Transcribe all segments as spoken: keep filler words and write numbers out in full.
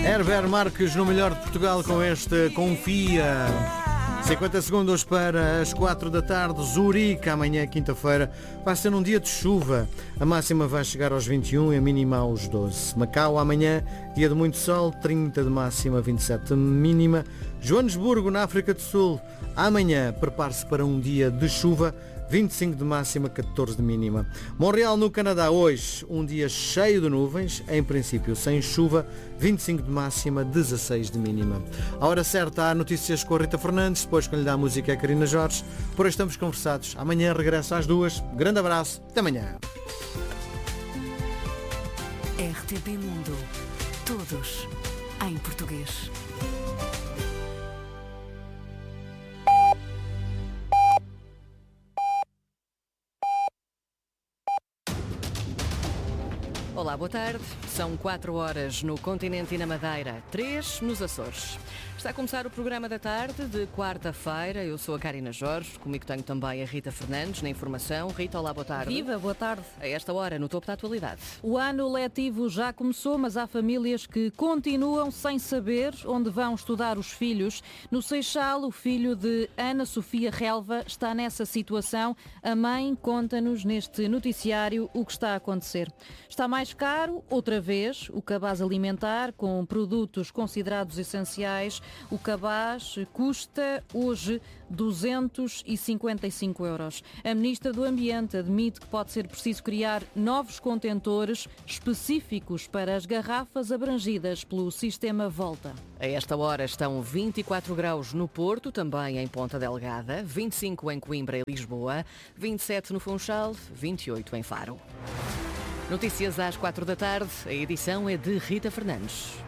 Herbert Marques no melhor de Portugal com este Confia. cinquenta segundos para as quatro da tarde. Zurique, amanhã, quinta-feira, vai ser um dia de chuva. A máxima vai chegar aos vinte e um e a mínima aos doze. Macau, amanhã, dia de muito sol, trinta de máxima, vinte e sete de mínima. Joanesburgo, na África do Sul, amanhã, prepare-se para um dia de chuva, vinte e cinco de máxima, catorze de mínima. Montreal, no Canadá, hoje, um dia cheio de nuvens, em princípio sem chuva, vinte e cinco de máxima, dezasseis de mínima. A hora certa, há notícias com a Rita Fernandes, depois quando lhe dá a música é a Karina Jorge. Por hoje estamos conversados. Amanhã regresso às duas. Grande abraço. Até amanhã. R T P Mundo. Todos em português. Olá, boa tarde. São quatro horas no continente e na Madeira, três nos Açores. Está a começar o programa da tarde de quarta-feira. Eu sou a Karina Jorge, comigo tenho também a Rita Fernandes na informação. Rita, olá, boa tarde. Viva, boa tarde. A esta hora, no topo da atualidade. O ano letivo já começou, mas há famílias que continuam sem saber onde vão estudar os filhos. No Seixal, o filho de Ana Sofia Relva está nessa situação. A mãe conta-nos neste noticiário o que está a acontecer. Está mais caro, outra vez, o cabaz alimentar, com produtos considerados essenciais. O cabaz custa hoje duzentos e cinquenta e cinco euros. A Ministra do Ambiente admite que pode ser preciso criar novos contentores específicos para as garrafas abrangidas pelo sistema Volta. A esta hora estão vinte e quatro graus no Porto, também em Ponta Delgada, vinte e cinco em Coimbra e Lisboa, vinte e sete no Funchal, vinte e oito em Faro. Notícias às quatro da tarde. A edição é de Rita Fernandes.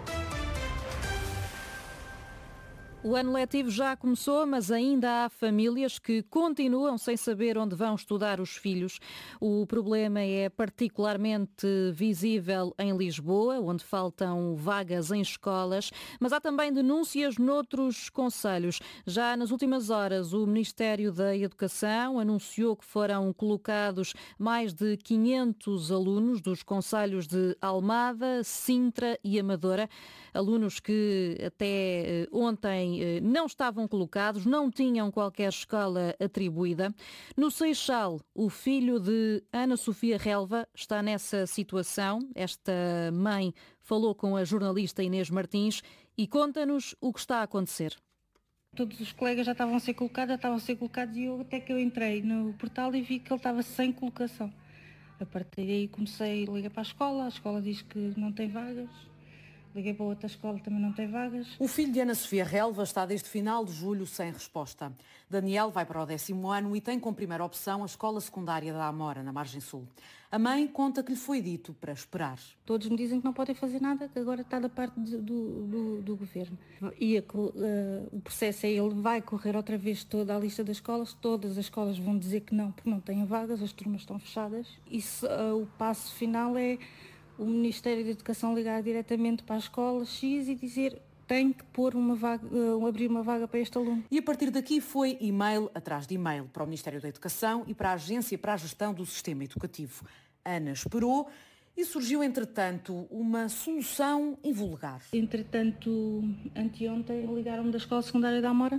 O ano letivo já começou, mas ainda há famílias que continuam sem saber onde vão estudar os filhos. O problema é particularmente visível em Lisboa, onde faltam vagas em escolas, mas há também denúncias noutros concelhos. Já nas últimas horas, o Ministério da Educação anunciou que foram colocados mais de quinhentos alunos dos concelhos de Almada, Sintra e Amadora, alunos que até ontem não estavam colocados, não tinham qualquer escola atribuída. No Seixal, o filho de Ana Sofia Relva está nessa situação. Esta mãe falou com a jornalista Inês Martins e conta-nos o que está a acontecer. Todos os colegas já estavam a ser colocados, já estavam a ser colocados e eu até que eu entrei no portal e vi que ele estava sem colocação. A partir daí comecei a ligar para a escola, a escola diz que não tem vagas. Liguei para outra escola, também não tem vagas. O filho de Ana Sofia Relva está desde final de julho sem resposta. Daniel vai para o décimo ano e tem como primeira opção a escola secundária da Amora, na Margem Sul. A mãe conta que lhe foi dito para esperar. Todos me dizem que não podem fazer nada, que agora está da parte de, do, do, do governo. E a, uh, o processo é, ele vai correr outra vez toda a lista das escolas, todas as escolas vão dizer que não, porque não têm vagas, as turmas estão fechadas. E se, uh, o passo final é o Ministério da Educação ligar diretamente para a escola X e dizer tem que pôr uma vaga, uh, abrir uma vaga para este aluno. E a partir daqui foi e-mail atrás de e-mail para o Ministério da Educação e para a Agência para a Gestão do Sistema Educativo. Ana esperou e surgiu, entretanto, uma solução invulgar. Entretanto, anteontem ligaram-me da Escola Secundária da Amora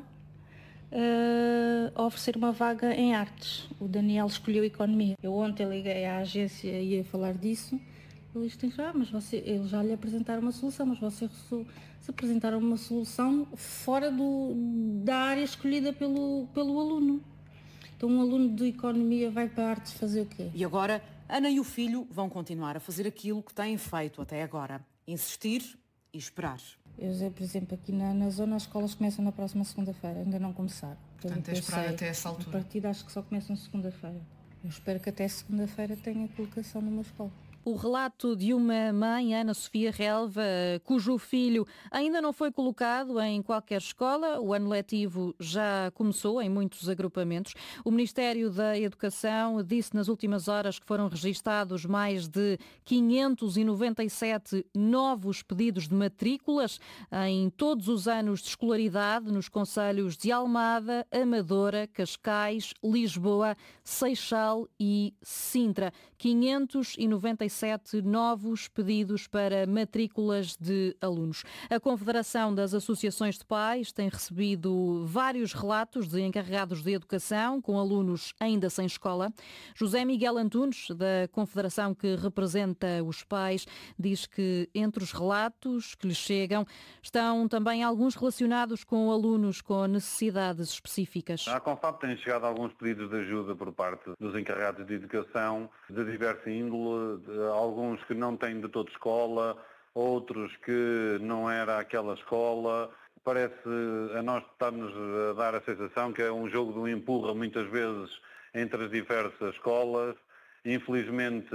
uh, a oferecer uma vaga em artes. O Daniel escolheu Economia. Eu ontem liguei à agência e ia falar disso. Eles têm ah, mas você, eles já lhe apresentaram uma solução, mas você se apresentaram uma solução fora do, da área escolhida pelo, pelo aluno. Então um aluno de Economia vai para artes fazer o quê? E agora, Ana e o filho vão continuar a fazer aquilo que têm feito até agora. Insistir e esperar. Eu sei, por exemplo, aqui na, na zona as escolas começam na próxima segunda-feira, ainda não começaram. Portanto, é esperar sei, até essa altura. A partir acho que só começam segunda-feira. Eu espero que até segunda-feira tenha colocação numa escola. O relato de uma mãe, Ana Sofia Relva, cujo filho ainda não foi colocado em qualquer escola. O ano letivo já começou em muitos agrupamentos. O Ministério da Educação disse nas últimas horas que foram registados mais de quinhentos e noventa e sete novos pedidos de matrículas em todos os anos de escolaridade nos concelhos de Almada, Amadora, Cascais, Lisboa, Seixal e Sintra. quinhentos e noventa e sete novos pedidos para matrículas de alunos. A Confederação das Associações de Pais tem recebido vários relatos de encarregados de educação com alunos ainda sem escola. José Miguel Antunes, da Confederação que representa os pais, diz que entre os relatos que lhes chegam estão também alguns relacionados com alunos com necessidades específicas. À Confap têm chegado alguns pedidos de ajuda por parte dos encarregados de educação, de diversa índole, de alguns que não têm de toda escola, outros que não era aquela escola. Parece a nós estar-nos a dar a sensação que é um jogo de um empurra muitas vezes entre as diversas escolas. Infelizmente,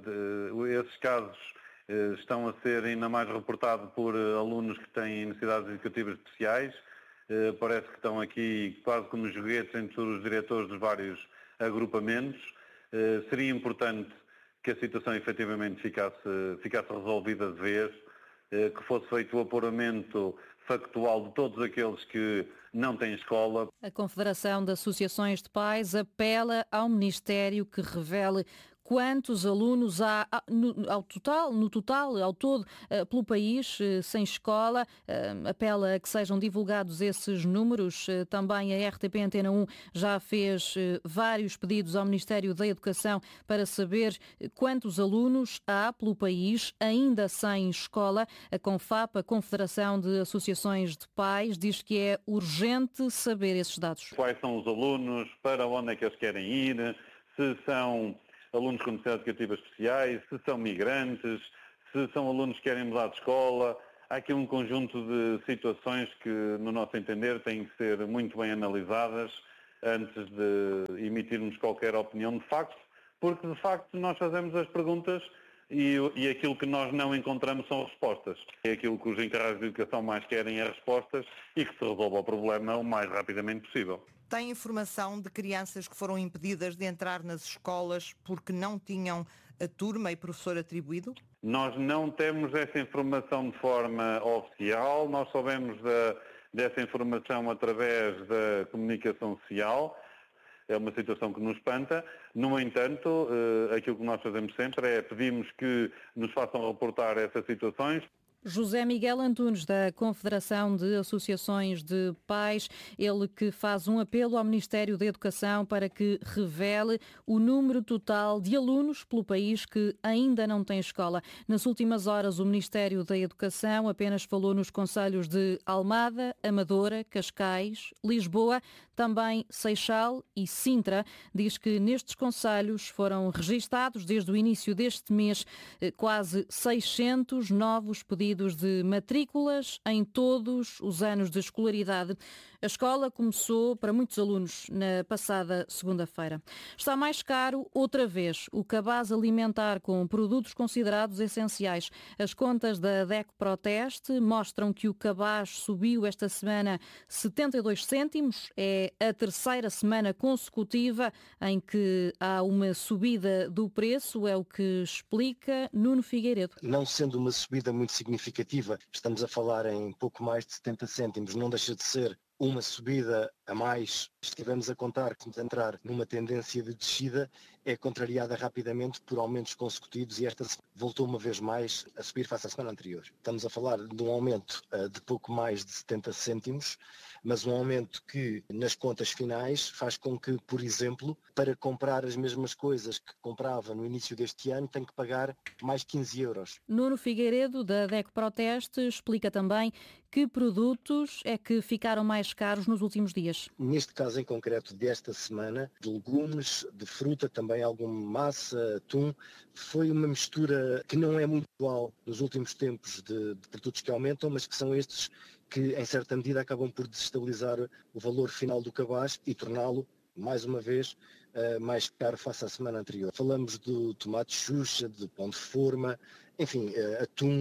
esses casos estão a ser ainda mais reportados por alunos que têm necessidades educativas especiais. Parece que estão aqui quase como joguetes entre os diretores dos vários agrupamentos. Seria importante que a situação efetivamente ficasse, ficasse resolvida de vez, que fosse feito o apuramento factual de todos aqueles que não têm escola. A Confederação de Associações de Pais apela ao Ministério que revele quantos alunos há no, ao total, no total, ao todo, pelo país, sem escola. Apela a que sejam divulgados esses números. Também a R T P Antena um já fez vários pedidos ao Ministério da Educação para saber quantos alunos há pelo país ainda sem escola. A Confap, a Confederação de Associações de Pais, diz que é urgente saber esses dados. Quais são os alunos, para onde é que eles querem ir, se são alunos com necessidades educativas especiais, se são migrantes, se são alunos que querem mudar de escola. Há aqui um conjunto de situações que, no nosso entender, têm que ser muito bem analisadas antes de emitirmos qualquer opinião de facto, porque, de facto, nós fazemos as perguntas e, e aquilo que nós não encontramos são respostas. É aquilo que os encarregados de educação mais querem é respostas e que se resolva o problema o mais rapidamente possível. Tem informação de crianças que foram impedidas de entrar nas escolas porque não tinham a turma e professor atribuído? Nós não temos essa informação de forma oficial, nós soubemos da, dessa informação através da comunicação social. É uma situação que nos espanta. No entanto, aquilo que nós fazemos sempre é pedimos que nos façam reportar essas situações. José Miguel Antunes, da Confederação de Associações de Pais, ele que faz um apelo ao Ministério da Educação para que revele o número total de alunos pelo país que ainda não têm escola. Nas últimas horas, o Ministério da Educação apenas falou nos concelhos de Almada, Amadora, Cascais, Lisboa, também Seixal e Sintra. Diz que nestes concelhos foram registados desde o início deste mês quase seiscentos novos pedidos de matrículas em todos os anos de escolaridade. A escola começou para muitos alunos na passada segunda-feira. Está mais caro outra vez o cabaz alimentar com produtos considerados essenciais. As contas da DECO Proteste mostram que o cabaz subiu esta semana setenta e dois cêntimos. É a terceira semana consecutiva em que há uma subida do preço, é o que explica Nuno Figueiredo. Não sendo uma subida muito significativa, estamos a falar em pouco mais de setenta cêntimos, não deixa de ser uma subida a mais. Estivemos a contar que vamos entrar numa tendência de descida, é contrariada rapidamente por aumentos consecutivos e esta voltou uma vez mais a subir face à semana anterior. Estamos a falar de um aumento uh, de pouco mais de setenta cêntimos, mas um aumento que nas contas finais faz com que, por exemplo, para comprar as mesmas coisas que comprava no início deste ano, tem que pagar mais quinze euros. Nuno Figueiredo, da DECO Proteste, explica também que produtos é que ficaram mais caros nos últimos dias. Neste caso em concreto desta semana, de legumes, de fruta, também alguma massa, atum, foi uma mistura que não é muito igual nos últimos tempos de, de produtos que aumentam, mas que são estes que em certa medida acabam por desestabilizar o valor final do cabaz e torná-lo, mais uma vez, uh, mais caro face à semana anterior. Falamos do tomate xuxa, de pão de forma, enfim, uh, atum,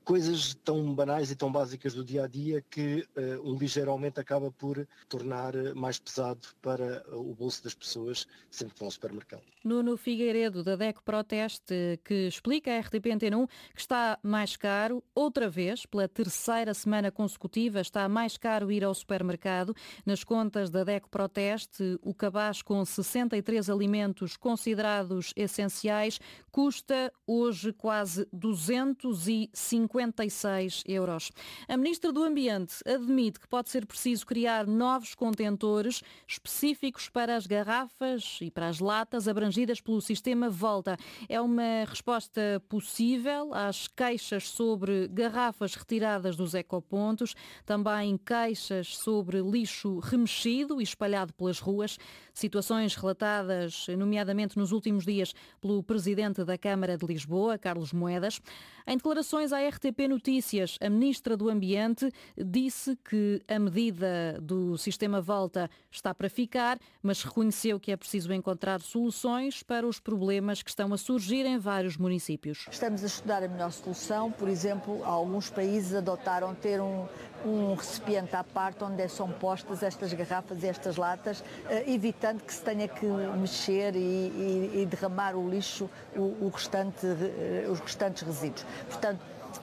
coisas tão banais e tão básicas do dia a dia que uh, um ligeiro aumento acaba por tornar mais pesado para o bolso das pessoas sempre que vão ao supermercado. Nuno Figueiredo, da DECO Proteste, que explica à R T P Antena um que está mais caro, outra vez, pela terceira semana consecutiva, está mais caro ir ao supermercado. Nas contas da DECO Proteste, o cabaz com sessenta e três alimentos considerados essenciais custa hoje quase duzentos e cinquenta e seis euros. A Ministra do Ambiente admite que pode ser preciso criar novos contentores específicos para as garrafas e para as latas abrangidas pelo sistema Volta. É uma resposta possível às queixas sobre garrafas retiradas dos ecopontos, também queixas sobre lixo remexido e espalhado pelas ruas, situações relatadas, nomeadamente nos últimos dias, pelo Presidente da Câmara de Lisboa, Carlos Moedas. Em declarações à R T P Notícias, a Ministra do Ambiente disse que a medida do sistema Volta está para ficar, mas reconheceu que é preciso encontrar soluções para os problemas que estão a surgir em vários municípios. Estamos a estudar a melhor solução. Por exemplo, alguns países adotaram ter um, um recipiente à parte onde são postas estas garrafas e estas latas, evitando que se tenha que mexer e, e, e derramar o lixo, o, o restante, os restantes resíduos. Portanto,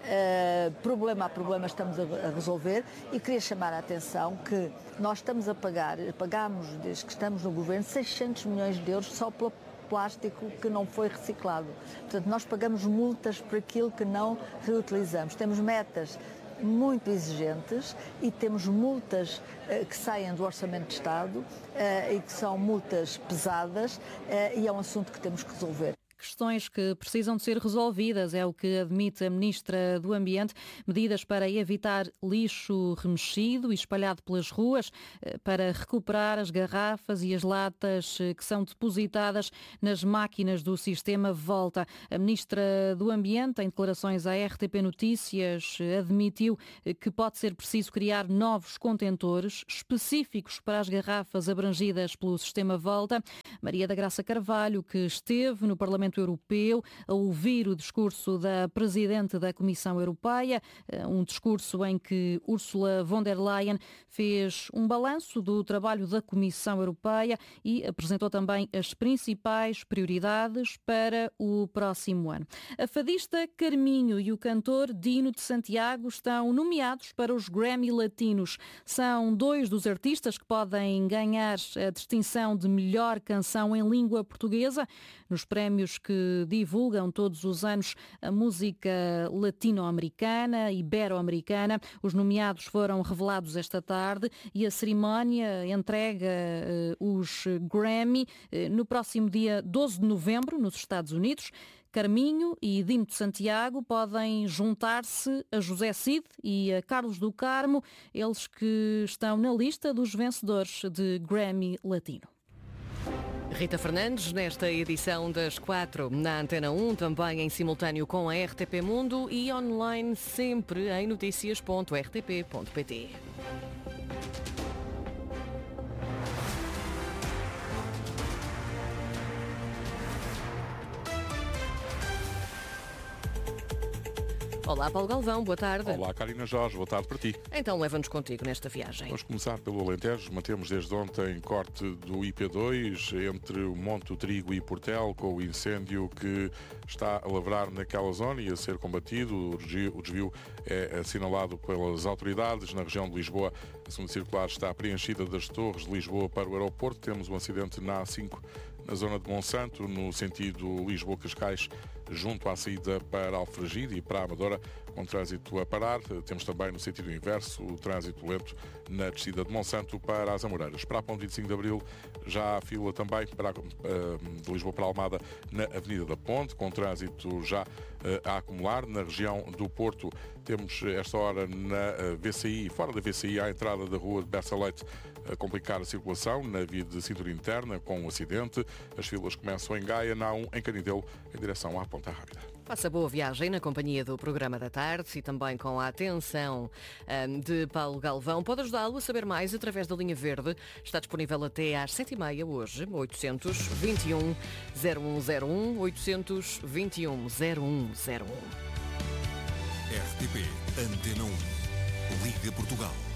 Uh, problema a problema estamos a, a resolver e queria chamar a atenção que nós estamos a pagar, pagamos desde que estamos no governo seiscentos milhões de euros só pelo plástico que não foi reciclado. Portanto, nós pagamos multas por aquilo que não reutilizamos. Temos metas muito exigentes e temos multas uh, que saem do Orçamento de Estado uh, e que são multas pesadas uh, e é um assunto que temos que resolver. Questões que precisam de ser resolvidas, é o que admite a Ministra do Ambiente. Medidas para evitar lixo remexido e espalhado pelas ruas, para recuperar as garrafas e as latas que são depositadas nas máquinas do sistema Volta. A Ministra do Ambiente, em declarações à R T P Notícias, admitiu que pode ser preciso criar novos contentores específicos para as garrafas abrangidas pelo sistema Volta. Maria da Graça Carvalho, que esteve no Parlamento Europeu a ouvir o discurso da Presidente da Comissão Europeia, um discurso em que Ursula von der Leyen fez um balanço do trabalho da Comissão Europeia e apresentou também as principais prioridades para o próximo ano. A fadista Carminho e o cantor Dino de Santiago estão nomeados para os Grammy Latinos. São dois dos artistas que podem ganhar a distinção de melhor canção em língua portuguesa nos prémios que divulgam todos os anos a música latino-americana, ibero-americana. Os nomeados foram revelados esta tarde e a cerimónia entrega uh, os Grammy uh, no próximo dia doze de novembro, nos Estados Unidos. Carminho e Dino de Santiago podem juntar-se a José Cid e a Carlos do Carmo, eles que estão na lista dos vencedores de Grammy Latino. Rita Fernandes, nesta edição das quatro na Antena um, também em simultâneo com a R T P Mundo e online sempre em notícias ponto r t p ponto p t. Olá, Paulo Galvão, boa tarde. Olá, Karina Jorge, boa tarde para ti. Então leva-nos contigo nesta viagem. Vamos começar pelo Alentejo. Mantemos desde ontem corte do I P dois entre o Monte Trigo e Portel, com o incêndio que está a lavrar naquela zona e a ser combatido. O desvio é assinalado pelas autoridades. Na região de Lisboa, a segunda circular está preenchida das Torres de Lisboa para o aeroporto. Temos um acidente na A cinco, na zona de Monsanto, no sentido Lisboa-Cascais, junto à saída para Alfragide e para a Amadora, com trânsito a parar. Temos também no sentido inverso o trânsito lento na descida de Monsanto para as Amoreiras. Para a Ponte vinte e cinco de Abril já há fila também para, de Lisboa para Almada na Avenida da Ponte, com trânsito já a acumular. Na região do Porto temos esta hora na V C I, fora da V C I, à entrada da rua de Bessa Leite, a complicar a circulação na via de cintura interna com um acidente. As filas começam em Gaia, na A um, em Canidelo, em direção à Ponta Rápida. Faça boa viagem na companhia do Programa da Tarde e também com a atenção um, de Paulo Galvão. Pode ajudá-lo a saber mais através da linha verde. Está disponível até às sete e meia hoje, oitocentos vinte e um, zero um zero um, oitocentos vinte e um, zero um zero um. R T P Antena um. Liga Portugal.